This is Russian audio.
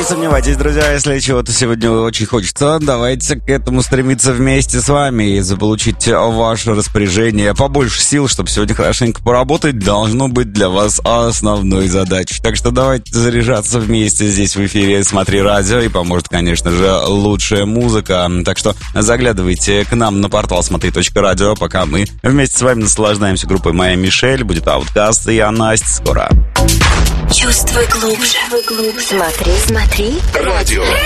сомневайтесь, друзья, если чего-то сегодня очень хочется, давайте к этому стремиться вместе с вами и заполучить ваше распоряжение побольше сил, чтобы сегодня хорошенько поработать, должно быть для вас основной задачей. Так что давайте заряжаться вместе здесь в эфире «Смотри радио», и поможет, конечно же, лучшая музыка. Так что заглядывайте к нам на портал смотри.радио, пока мы вместе с вами наслаждаемся группой «Моя Мишель», будет Outkast и я, Настя, скоро. Чувствуй глубже. Смотри, радио.